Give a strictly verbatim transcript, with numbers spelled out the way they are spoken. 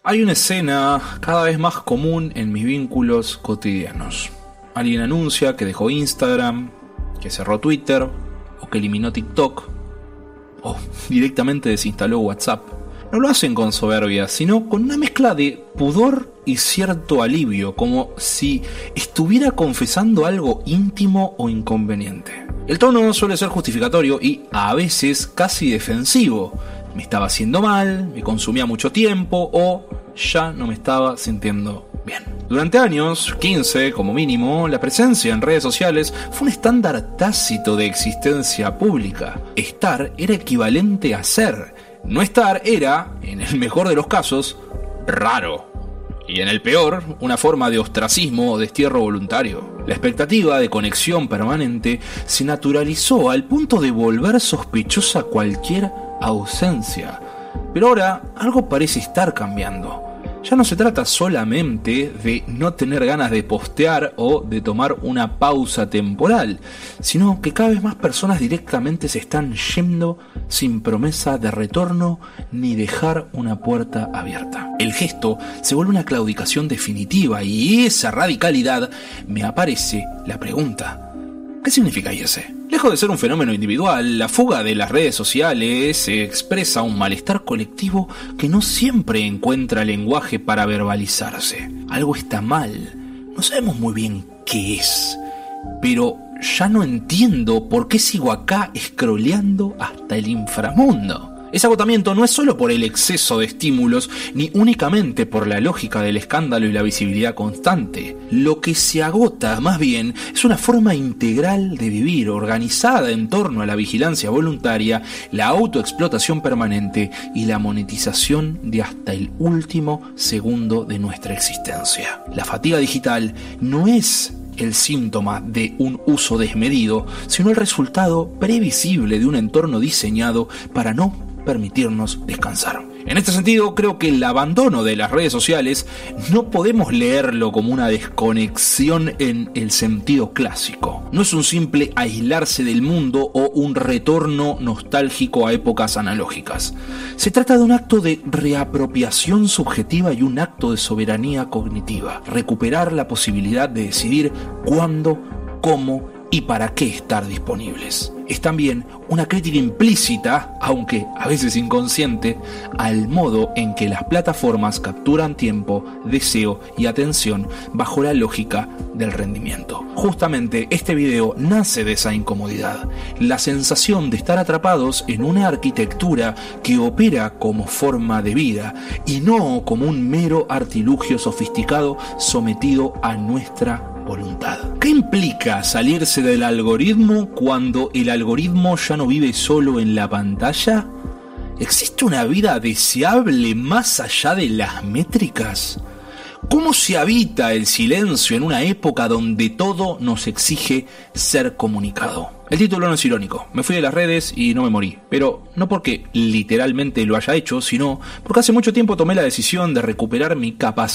Hay una escena cada vez más común en mis vínculos cotidianos. Alguien anuncia que dejó Instagram, que cerró Twitter, o que eliminó TikTok, o directamente desinstaló WhatsApp. No lo hacen con soberbia, sino con una mezcla de pudor y cierto alivio, como si estuviera confesando algo íntimo o inconveniente. El tono suele ser justificatorio y a veces casi defensivo. Me estaba haciendo mal, me consumía mucho tiempo o ya no me estaba sintiendo bien. Durante años, quince como mínimo, la presencia en redes sociales fue un estándar tácito de existencia pública. Estar era equivalente a ser. No estar era, en el mejor de los casos, raro. Y en el peor, una forma de ostracismo o destierro voluntario. La expectativa de conexión permanente se naturalizó al punto de volver sospechosa cualquier ausencia. Pero ahora algo parece estar cambiando. Ya no se trata solamente de no tener ganas de postear o de tomar una pausa temporal, sino que cada vez más personas directamente se están yendo sin promesa de retorno ni dejar una puerta abierta. El gesto se vuelve una claudicación definitiva y esa radicalidad me aparece la pregunta: ¿qué significa irse? Lejos de ser un fenómeno individual, la fuga de las redes sociales expresa un malestar colectivo que no siempre encuentra lenguaje para verbalizarse. Algo está mal, no sabemos muy bien qué es, pero ya no entiendo por qué sigo acá scrolleando hasta el inframundo. Ese agotamiento no es solo por el exceso de estímulos, ni únicamente por la lógica del escándalo y la visibilidad constante. Lo que se agota, más bien, es una forma integral de vivir, organizada en torno a la vigilancia voluntaria, la autoexplotación permanente y la monetización de hasta el último segundo de nuestra existencia. La fatiga digital no es el síntoma de un uso desmedido, sino el resultado previsible de un entorno diseñado para no permitirnos descansar. En este sentido, creo que el abandono de las redes sociales no podemos leerlo como una desconexión en el sentido clásico. No es un simple aislarse del mundo o un retorno nostálgico a épocas analógicas. Se trata de un acto de reapropiación subjetiva y un acto de soberanía cognitiva. Recuperar la posibilidad de decidir cuándo, cómo y para qué estar disponibles. Es también una crítica implícita, aunque a veces inconsciente, al modo en que las plataformas capturan tiempo, deseo y atención bajo la lógica del rendimiento. Justamente este video nace de esa incomodidad, la sensación de estar atrapados en una arquitectura que opera como forma de vida y no como un mero artilugio sofisticado sometido a nuestra voluntad. ¿Qué implica salirse del algoritmo cuando el algoritmo ya no vive solo en la pantalla? ¿Existe una vida deseable más allá de las métricas? ¿Cómo se habita el silencio en una época donde todo nos exige ser comunicado? El título no es irónico, me fui de las redes y no me morí, pero no porque literalmente lo haya hecho, sino porque hace mucho tiempo tomé la decisión de recuperar mi capacidad